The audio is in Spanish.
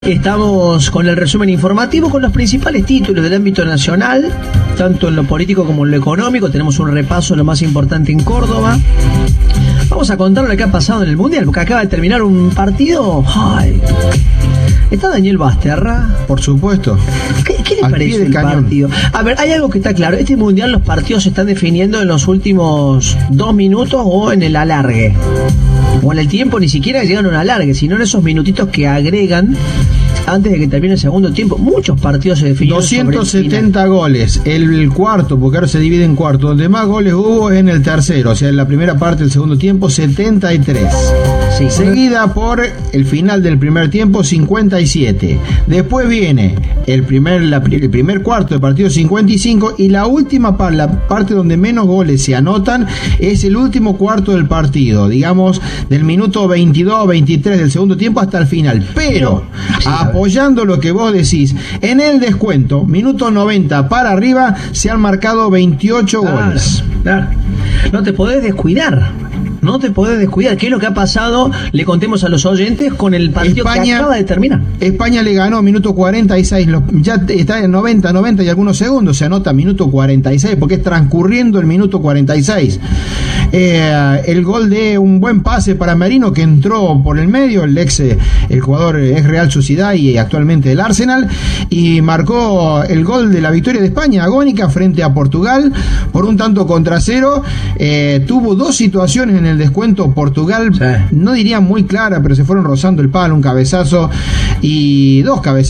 Estamos con el resumen informativo con los principales títulos del ámbito nacional, tanto en lo político como en lo económico. Tenemos un repaso de lo más importante en Córdoba. Vamos a contar lo que ha pasado en el Mundial, porque acaba de terminar un partido. ¡Ay! ¿Está Daniel Basterra? Por supuesto. ¿Qué le parece el partido? A ver, hay algo que está claro. Este Mundial los partidos se están definiendo en los últimos 2 minutos o en el alargue. O en el tiempo ni siquiera llegan a un alargue, sino en esos minutitos que agregan antes de que termine el segundo tiempo. Muchos partidos se definieron 270 goles, el cuarto, porque ahora se divide en cuarto. Donde más goles hubo es en el tercero, o sea, en la primera parte del segundo tiempo, 73. Sí. Seguida por el final del primer tiempo, 57. Después viene el primer cuarto del partido, 55. Y la última la parte donde menos goles se anotan es el último cuarto del partido, digamos, del minuto 22 o 23 del segundo tiempo hasta el final. Pero apoyando lo que vos decís, en el descuento, minuto 90 para arriba, se han marcado 28 goles. Claro. No te podés descuidar. No te podés descuidar. ¿Qué es lo que ha pasado? Le contemos a los oyentes con el partido que acaba de terminar. España le ganó minuto 46. Ya está en 90 y algunos segundos. Se anota minuto 46 porque es transcurriendo el minuto 46. El gol de un buen pase para Merino, que entró por el medio, el jugador ex Real Sociedad y actualmente del Arsenal, y marcó el gol de la victoria de España agónica frente a Portugal por un tanto contra 0. Tuvo 2 situaciones en el descuento Portugal, no diría muy clara, pero se fueron rozando el palo, un cabezazo y 2 cabezazos